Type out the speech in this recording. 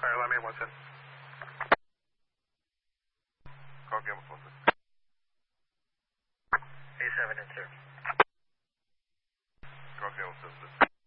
Fire alarm 817. Call Gamma 46. A7 in, sir. Call Gamma 76.